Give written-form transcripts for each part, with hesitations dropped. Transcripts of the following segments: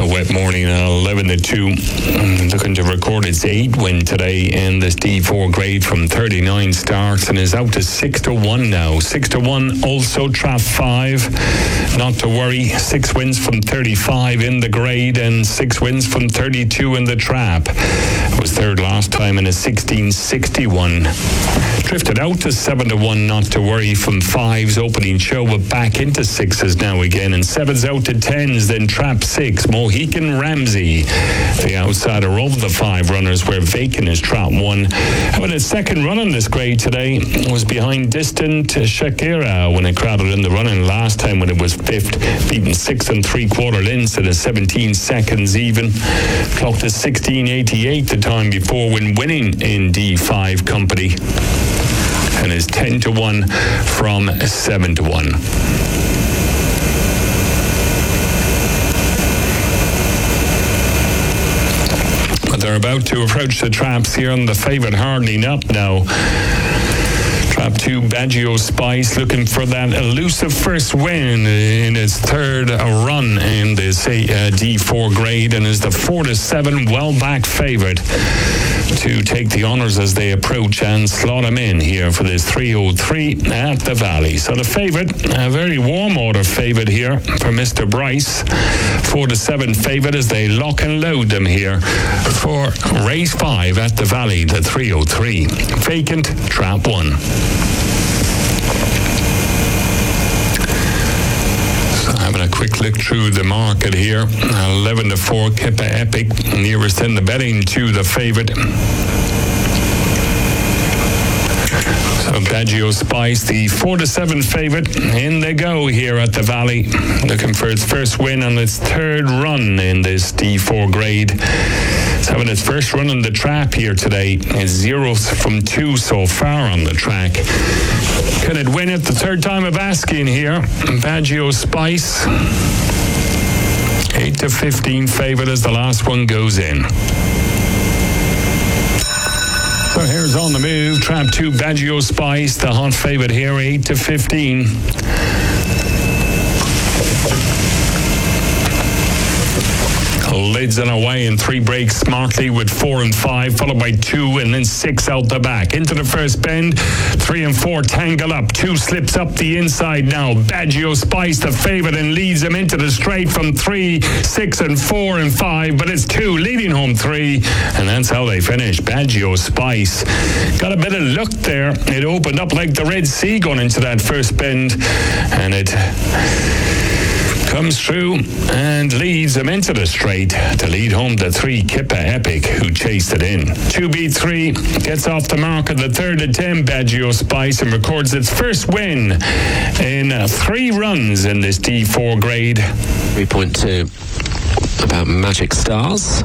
A wet morning at 11 to 2. Looking to record its 8th win today in this D4 grade from 39 starts and is out to 6 to 1 now. 6 to 1 also trap 5. Not to worry. 6 wins from 35 in the grade and 6 wins from 32 in the trap. It was third last time in a 1661. Drifted out to 7 to 1. Not to worry from 5's opening show, but back into 6's now again, and 7's out to 10's, then trap 6. Mohican Ramsey, the outsider of the 5 runners, where Vacant is trap 1. Having its second run on this grade today was behind Distant Shakira when it crowded in the running last time when it was 5th, beaten 6 3/4 lengths at a 17 seconds even. Clocked a 16.88 the time before when winning in D5 company, and is 10 to 1 from 7 to 1. They're about to approach the traps here, and the favourite hardening up now. Trap 2, Baggio Spice, looking for that elusive first win in its third run in this D4 grade, and is the 4 to 7 well-backed favourite to take the honours as they approach and slot them in here for this 303 at the Valley. So the favourite, a very warm order favourite here for Mr. Bryce. 4 to 7 favourite as they lock and load them here for race 5 at the Valley, the 303. Vacant, trap 1. Having a quick look through the market here. 11 to 4, Kippa Epic, nearest in the betting to the favourite. So Baggio Spice, the 4 to 7 favourite. In they go here at the Valley, looking for its first win on its third run in this D4 grade. It's having its first run on the trap here today. It's 0 from 2 so far on the track. Can it win it the third time of asking here? Baggio Spice, 8 to 15 favourite as the last one goes in. So here's on the move. Trap 2, Baggio Spice, the hot favourite here, 8 to 15. Lids on away in 3 breaks smartly with 4 and 5, followed by 2 and then 6 out the back. Into the first bend, 3 and 4 tangle up. 2 slips up the inside now. Baggio Spice, the favourite, and leads them into the straight from 3, 6 and 4 and 5. But it's 2 leading home 3, and that's how they finish. Baggio Spice got a bit of luck there. It opened up like the Red Sea going into that first bend, and it comes through and leads them into the straight to lead home the 3, Kippa Epic, who chased it in. 2 beat 3, gets off the mark at the third attempt, Baggio Spice, and records its first win in 3 runs in this D4 grade. 3.2 about Magic Stars.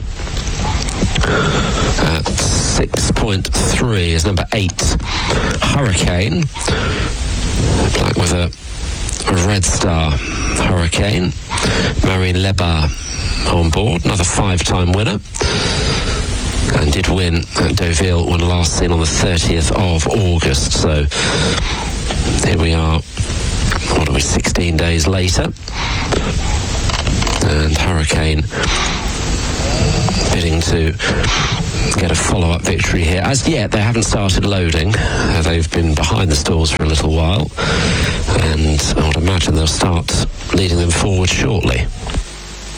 At 6.3 is number 8, Hurricane. Black with a Red Star Hurricane. Marine Lebar on board, another 5-time winner, and did win at Deauville when last seen on the 30th of August. So here we are, 16 days later, and Hurricane bidding to get a follow-up victory here. As yet, they haven't started loading. They've been behind the stalls for a little while, and I would imagine they'll start leading them forward shortly.